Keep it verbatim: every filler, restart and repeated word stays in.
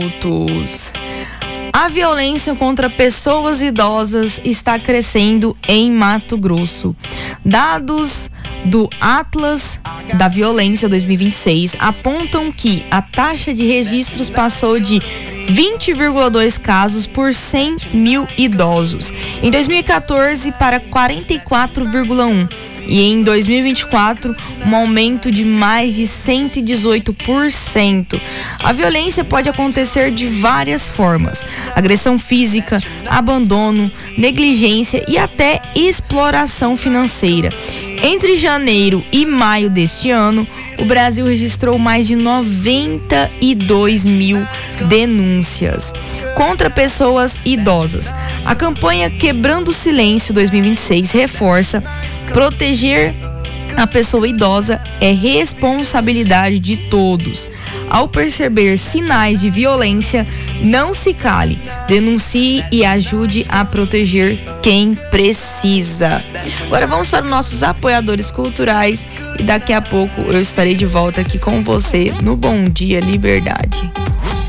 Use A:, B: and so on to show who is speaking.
A: A violência contra pessoas idosas está crescendo em Mato Grosso. Dados do Atlas da Violência dois mil e vinte e seis apontam que a taxa de registros passou de vinte vírgula dois casos por cem mil idosos em dois mil e quatorze para quarenta e quatro vírgula um. E em dois mil e vinte e quatro, um aumento de mais de cento e dezoito por cento. A violência pode acontecer de várias formas: agressão física, abandono, negligência e até exploração financeira. Entre janeiro e maio deste ano, o Brasil registrou mais de noventa e dois mil denúncias contra pessoas idosas. A campanha Quebrando o Silêncio dois mil e vinte e seis reforça: proteger a pessoa idosa é responsabilidade de todos. Ao perceber sinais de violência, não se cale, denuncie e ajude a proteger quem precisa. Agora vamos para os nossos apoiadores culturais e daqui a pouco eu estarei de volta aqui com você no Bom Dia Liberdade.